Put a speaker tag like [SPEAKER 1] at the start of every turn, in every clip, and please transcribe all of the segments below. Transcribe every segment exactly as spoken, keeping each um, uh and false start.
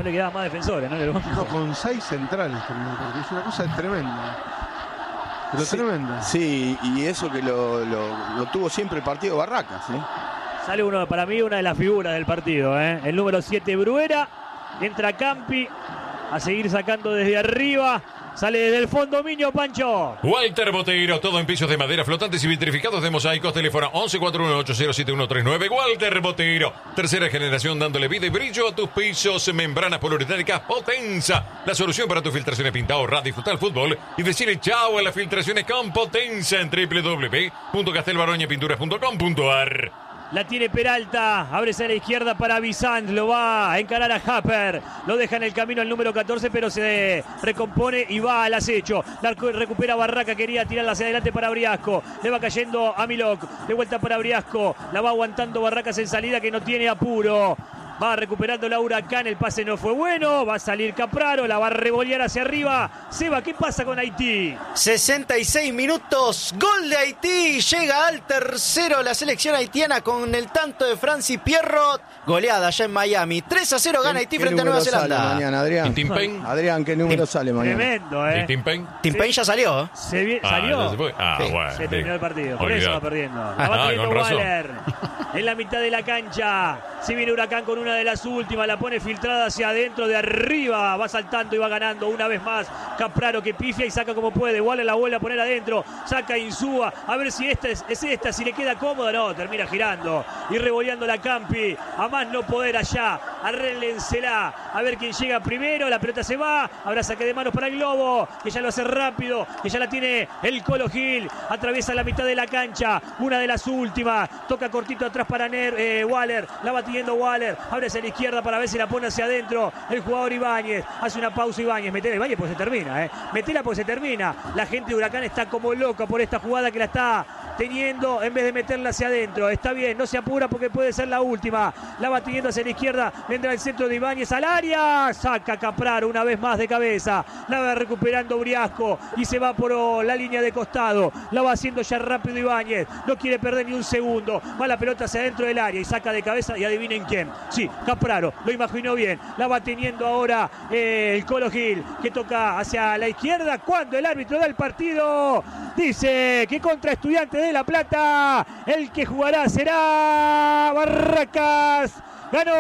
[SPEAKER 1] le quedaban más defensores, ¿no?
[SPEAKER 2] No, con seis centrales terminó, porque es una cosa tremenda. Pero
[SPEAKER 3] sí,
[SPEAKER 2] tremenda.
[SPEAKER 3] Sí, y eso que lo, lo, lo tuvo siempre el partido Barracas, ¿eh?
[SPEAKER 1] Sale uno, para mí, una de las figuras del partido, ¿eh? El número siete, Bruera. Entra Campi a seguir sacando desde arriba. Sale desde el fondo Miño, Pancho.
[SPEAKER 4] Walter Boteiro, todo en pisos de madera flotantes y vitrificados de mosaicos. Teléfono once cuarenta y uno ocho cero siete uno tres nueve. Walter Boteiro, tercera generación dándole vida y brillo a tus pisos. Membranas poliuretánicas Potenza, la solución para tus filtraciones pintadas. Ahorrar, disfrutar el fútbol y decirle chao a las filtraciones con Potenza en doble u doble u doble u punto castelbaroñapinturas punto com punto a r.
[SPEAKER 1] La tiene Peralta, ábrese a la izquierda para Bizant, lo va a encarar a Happer, lo deja en el camino el número catorce, pero se recompone y va al acecho. La recupera Barraca, quería tirarla hacia adelante para Briasco, le va cayendo a Milok, de vuelta para Briasco, la va aguantando Barracas en salida que no tiene apuro. Va recuperando la Huracán, el pase no fue bueno, va a salir Capraro, la va a revolear hacia arriba. Seba, ¿qué pasa con Haití?
[SPEAKER 5] sesenta y seis minutos, gol de Haití, llega al tercero la selección haitiana con el tanto de Francis Pierrot, goleada allá en Miami. tres a cero gana Haití frente a Nueva Zelanda.
[SPEAKER 3] Sale mañana, Adrián?
[SPEAKER 4] Timpen.
[SPEAKER 3] Adrián, ¿qué número
[SPEAKER 5] Tim,
[SPEAKER 3] sale mañana?
[SPEAKER 1] Tremendo, ¿eh?
[SPEAKER 4] Timpen.
[SPEAKER 5] Timpen ya salió, ¿eh?
[SPEAKER 1] Se vi,
[SPEAKER 4] Ah,
[SPEAKER 1] ¿Salió?
[SPEAKER 4] ya se fue. Ah,
[SPEAKER 5] Sí,
[SPEAKER 4] bueno.
[SPEAKER 1] Se terminó el partido, por
[SPEAKER 4] Olvidate.
[SPEAKER 1] eso va perdiendo. La
[SPEAKER 4] Ah,
[SPEAKER 1] va teniendo
[SPEAKER 4] con razón.
[SPEAKER 1] Waller en la mitad de la cancha. Si viene Huracán con una de las últimas, la pone filtrada hacia adentro, de arriba, va saltando y va ganando una vez más. Capraro que pifia y saca como puede. Waller la vuelve a poner adentro, saca Insúa, a ver si esta es, es esta, si le queda cómoda, no, termina girando y revoleando la Campi, a más no poder allá. Arréglensela, a ver quién llega primero. La pelota se va, habrá saque de manos para el Globo, que ya lo hace rápido, que ya la tiene el Colo Gil. Atraviesa la mitad de la cancha, una de las últimas, toca cortito atrás para Ner, eh, Waller, la va teniendo Waller, abre hacia la izquierda para ver si la pone hacia adentro el jugador Ibáñez. Hace una pausa Ibáñez, metela Ibáñez pues se termina, eh. Metela pues se termina. La gente de Huracán está como loca por esta jugada que la está teniendo en vez de meterla hacia adentro. Está bien, no se apura porque puede ser la última. La va teniendo hacia la izquierda, vendrá el centro de Ibáñez al área. Saca Capraro una vez más de cabeza. La va recuperando Briasco y se va por la línea de costado. La va haciendo ya rápido Ibáñez. No quiere perder ni un segundo. Va la pelota hacia adentro del área y saca de cabeza y adivinen quién. Sí, Capraro, lo imaginó bien. La va teniendo ahora eh, el Colo Gil, que toca hacia la izquierda cuando el árbitro del partido dice que contra Estudiantes de La Plata el que jugará será Barracas. Ganó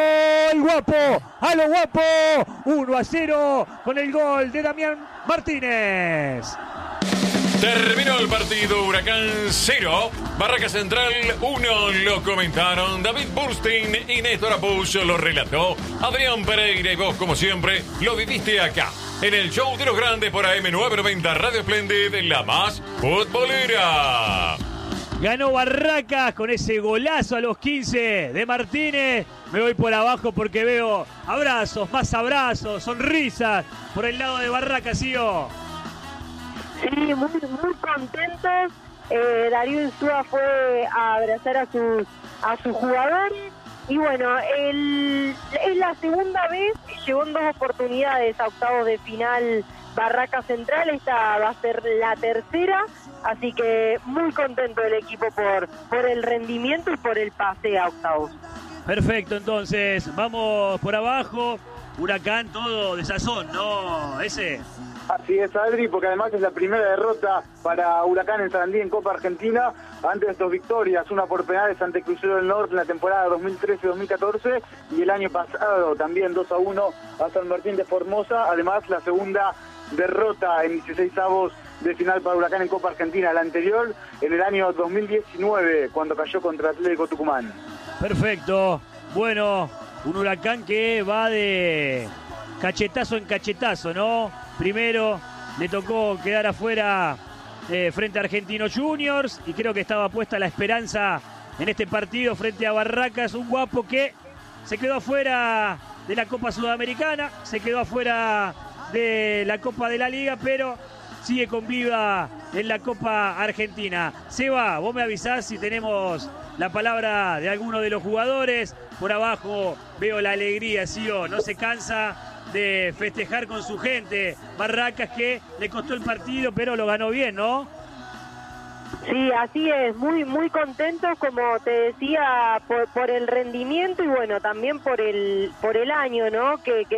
[SPEAKER 1] el Guapo, a lo Guapo, uno a cero con el gol de Damián Martínez.
[SPEAKER 4] Terminó el partido, Huracán cero, Barraca Central uno, lo comentaron David Burstein y Néstor Apucho lo relató Adrián Pereira, y vos como siempre lo viviste acá en el show de los grandes por A M novecientos noventa Radio Splendid, la más futbolera.
[SPEAKER 1] Ganó Barracas con ese golazo a los quince de Martínez. Me voy por abajo porque veo abrazos, más abrazos, sonrisas por el lado de Barracas, ¿sío?
[SPEAKER 6] Sí, muy, muy contentos. Eh, Darío Insúa fue a abrazar a sus, a sus jugadores. Y bueno, el, es la segunda vez, llegó en dos oportunidades a octavos de final Barracas Central. Esta va a ser la tercera. Así que muy contento el equipo por, por el rendimiento y por el pase a octavos.
[SPEAKER 1] Perfecto, entonces vamos por abajo. Huracán todo de sazón, ¿no? Ese.
[SPEAKER 7] Así es, Adri, porque además es la primera derrota para Huracán en Sarandí en Copa Argentina. Antes dos victorias, una por penales ante Crucero del Norte en la temporada dos mil trece dos mil catorce y el año pasado también dos a uno a San Martín de Formosa. Además, la segunda derrota en dieciseisavos de final para Huracán en Copa Argentina, la anterior en el año dos mil diecinueve cuando cayó contra Atlético Tucumán.
[SPEAKER 1] Perfecto, bueno, un Huracán que va de cachetazo en cachetazo, ¿no? Primero le tocó quedar afuera eh, frente a Argentinos Juniors y creo que estaba puesta la esperanza en este partido frente a Barracas, un Guapo que se quedó afuera de la Copa Sudamericana, se quedó afuera de la Copa de la Liga, pero sigue con vida en la Copa Argentina. Seba, vos me avisás si tenemos la palabra de alguno de los jugadores. Por abajo veo la alegría, ¿sí o no se cansa de festejar con su gente? Barracas, que le costó el partido, pero lo ganó bien, ¿no?
[SPEAKER 6] Sí, así es, muy muy contentos, como te decía, por, por el rendimiento y bueno, también por el por el año, ¿no? Que, que